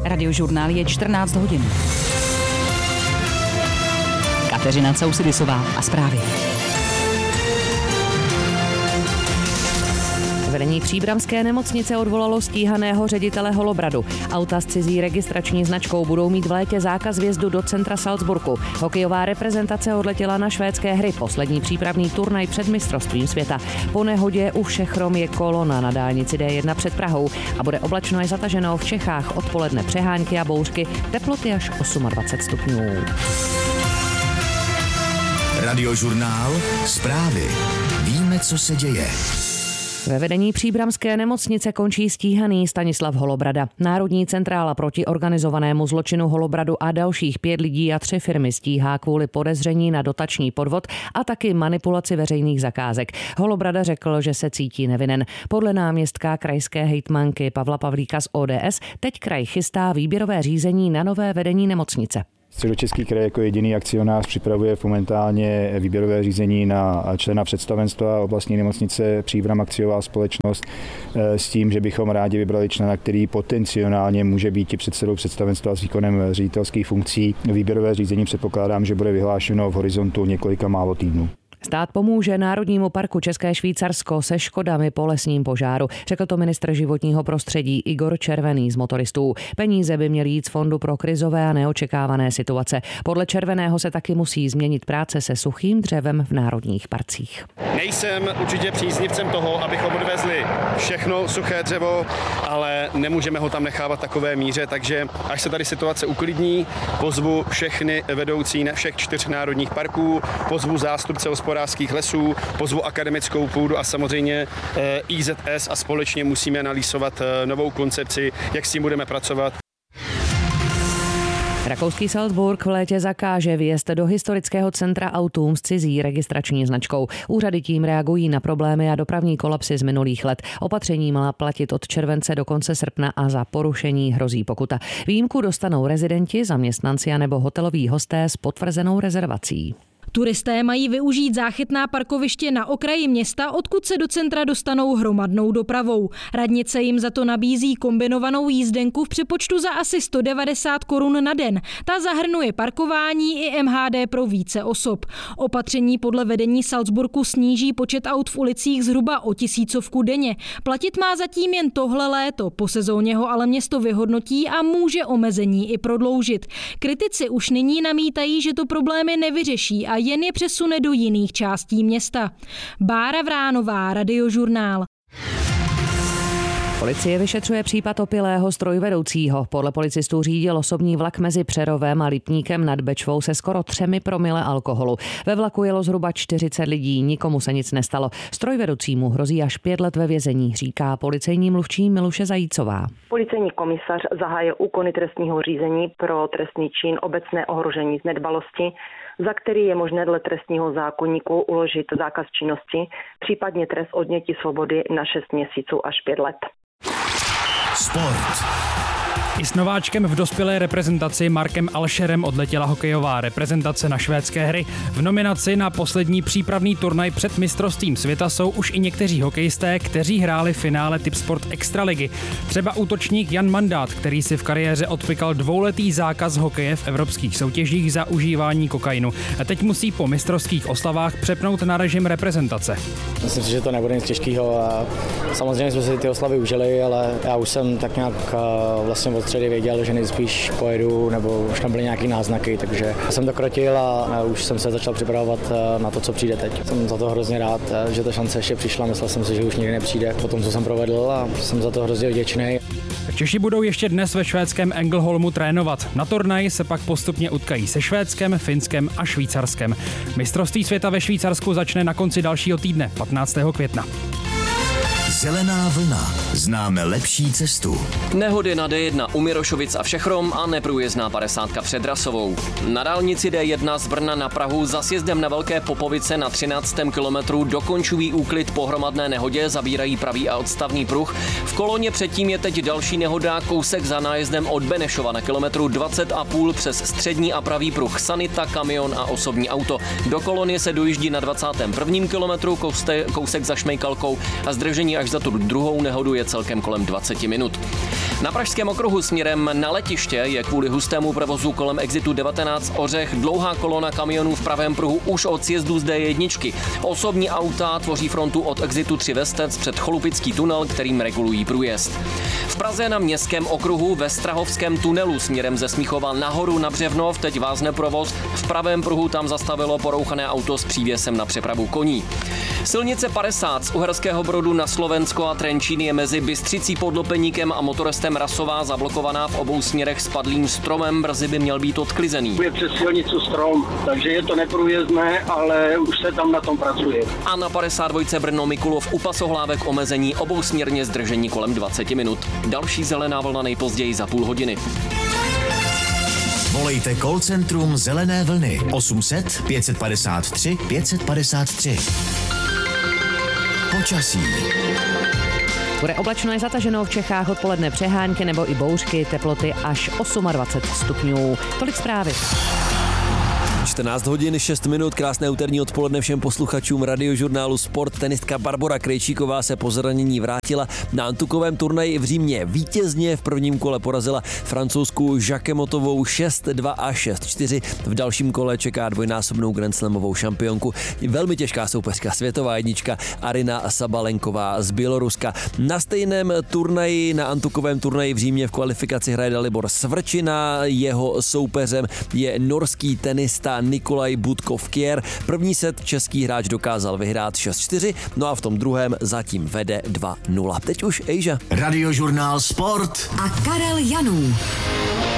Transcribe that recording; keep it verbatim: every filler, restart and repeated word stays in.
Radiožurnál je čtrnáct hodin. Kateřina Causidisová a zprávy. Vedení příbramské nemocnice odvolalo stíhaného ředitele Holobradu. Auta s cizí registrační značkou budou mít v létě zákaz vjezdu do centra Salzburgu. Hokejová reprezentace odletěla na švédské hry, poslední přípravný turnaj před mistrovstvím světa. Po nehodě u Všechrom je kolona na dálnici D jedna před Prahou a bude oblačno až zataženo v Čechách, odpoledne přehánky a bouřky, teploty až dvacet osm stupňů. Radiožurnál, zprávy. Víme, co se děje. Ve vedení příbramské nemocnice končí stíhaný Stanislav Holobrada. Národní centrála proti organizovanému zločinu Holobradu a dalších pět lidí a tři firmy stíhá kvůli podezření na dotační podvod a taky manipulaci veřejných zakázek. Holobrada řekl, že se cítí nevinen. Podle náměstka krajské hejtmanky Pavla Pavlíka z O D S teď kraj chystá výběrové řízení na nové vedení nemocnice. Středočeský kraj jako jediný akcionář připravuje momentálně výběrové řízení na člena představenstva oblastní nemocnice Příbram akciová společnost s tím, že bychom rádi vybrali člena, který potenciálně může být i předsedou představenstva s výkonem ředitelských funkcí. Výběrové řízení předpokládám, že bude vyhlášeno v horizontu několika málo týdnů. Stát pomůže Národnímu parku České Švýcarsko se škodami po lesním požáru, řekl to ministr životního prostředí Igor Červený z motoristů. Peníze by měly jít z Fondu pro krizové a neočekávané situace. Podle Červeného se taky musí změnit práce se suchým dřevem v národních parcích. Nejsem určitě příznivcem toho, abychom odvezli všechno suché dřevo, ale nemůžeme ho tam nechávat takové míře, takže až se tady situace uklidní, pozvu všechny vedoucí na všech čtyř národních parků, pozvu zástupce hospodářských lesů, pozvu akademickou půdu a samozřejmě I Z S a společně musíme analyzovat novou koncepci, jak s tím budeme pracovat. Rakouský Salzburg v létě zakáže vjezd do historického centra autům s cizí registrační značkou. Úřady tím reagují na problémy a dopravní kolapsy z minulých let. Opatření má platit od července do konce srpna a za porušení hrozí pokuta. Výjimku dostanou rezidenti, zaměstnanci a nebo hoteloví hosté s potvrzenou rezervací. Turisté mají využít záchytná parkoviště na okraji města, odkud se do centra dostanou hromadnou dopravou. Radnice jim za to nabízí kombinovanou jízdenku v přepočtu za asi sto devadesát korun na den. Ta zahrnuje parkování i M H D pro více osob. Opatření podle vedení Salzburgu sníží počet aut v ulicích zhruba o tisícovku denně. Platit má zatím jen tohle léto, po sezóně ho ale město vyhodnotí a může omezení i prodloužit. Kritici už nyní namítají, že to problémy nevyřeší a jen je přesune do jiných částí města. Bára Vránová, Radiožurnál. Policie vyšetřuje případ opilého strojvedoucího. Podle policistů řídil osobní vlak mezi Přerovem a Lipníkem nad Bečvou se skoro třemi promile alkoholu. Ve vlaku jelo zhruba čtyřicet lidí, nikomu se nic nestalo. Strojvedoucímu hrozí až pět let ve vězení, říká policejní mluvčí Miluše Zajícová. Policejní komisař zahájil úkony trestního řízení pro trestný čin obecné ohrožení z nedbalosti, za který je možné dle trestního zákoníku uložit zákaz činnosti, případně trest odnětí svobody na šest měsíců až pět let. Sport. I s nováčkem v dospělé reprezentaci Markem Alšerem odletěla hokejová reprezentace na švédské hry. V nominaci na poslední přípravný turnaj před mistrovstvím světa jsou už i někteří hokejisté, kteří hráli finále Tipsport Extraligy. Třeba útočník Jan Mandát, který si v kariéře odpykal dvouletý zákaz hokeje v evropských soutěžích za užívání kokainu. A teď musí po mistrovských oslavách přepnout na režim reprezentace. Myslím si, že to nebude nic těžkého a samozřejmě jsme si ty oslavy užili, ale já už jsem tak nějak vlastně od středy věděl, že nejspíš pojedu, nebo už tam byly nějaký náznaky, takže jsem to krotil a už jsem se začal připravovat na to, co přijde teď. Jsem za to hrozně rád, že ta šance ještě přišla, myslel jsem si, že už nikdy nepřijde po tom, co jsem provedl a jsem za to hrozně vděčný. Češi budou ještě dnes ve švédském Ängelholmu trénovat. Na turnaji se pak postupně utkají se Švédskem, Finskem a Švýcarskem. Mistrovství světa ve Švýcarsku začne na konci dalšího týdne, patnáctého května. Zelená vlna. Známe lepší cestu. Nehody na D jedna u Mirošovic a Všechrom a neprůjezdná padesátka před Rasovou. Na dálnici D jedna z Brna na Prahu za sjezdem na Velké Popovice na třináctém kilometru dokončují úklid po hromadné nehodě, zabírají pravý a odstavný pruh. V koloně předtím je teď další nehoda, kousek za nájezdem od Benešova na kilometru dvacet a půl přes střední a pravý pruh sanita, kamion a osobní auto. Do kolony se dojíždí na dvacátém prvním kilometru, kousek za Šmejkalkou a zdržení až za tu druhou nehodu je celkem kolem dvacet minut. Na pražském okruhu směrem na letiště je kvůli hustému provozu kolem exitu devatenáct Ořech dlouhá kolona kamionů v pravém pruhu už od sjezdu z D jedna. Osobní auta tvoří frontu od exitu tři Vestec před Cholupický tunel, kterým regulují průjezd. V Praze na městském okruhu ve Strahovském tunelu směrem ze Smíchova nahoru na Břevnov teď vázne provoz. V pravém pruhu tam zastavilo porouchané auto s přívěsem na přepravu koní. Silnice padesát z Uherského Brodu na Slovensko a Trenčín je mezi Bystřicí pod Lopeníkem a motorestem Rasová zablokovaná v obou směrech spadlým stromem, brzy by měl být odklizený. Je přes silnicu strom, takže je to neprůjezdné, ale už se tam na tom pracuje. A na padesát dva Brno Mikulov u Pasohlávek omezení obousměrně zdržení kolem dvacet minut. Další zelená vlna nejpozději za půl hodiny. Volejte call centrum Zelené vlny osm set pět padesát tři pět padesát tři. Počasí. Bude oblačno i zataženo v Čechách, odpoledne přehánky nebo i bouřky, teploty až dvacet osm stupňů. Tolik zprávy. čtrnáct hodin, šest minut, krásné úterní odpoledne všem posluchačům radiožurnálu Sport. Tenistka Barbora Krejčíková se po zranění vrátila na antukovém turnaji v Římě. Vítězně v prvním kole porazila francouzskou Jacquemotovou šest dva a šest čtyři. V dalším kole čeká dvojnásobnou grandslamovou šampionku. Velmi těžká soupeřka, světová jednička Arina Sabalenková z Běloruska. Na stejném turnaji, na antukovém turnaji v Římě v kvalifikaci hraje Dalibor Svrčina. Jeho soupeřem je norský tenista Nikolaj Budkov-Kjær. První set český hráč dokázal vyhrát šest čtyři, no a v tom druhém zatím vede dva nula. Teď už Ejža. Radiožurnál Sport a Karel Janů.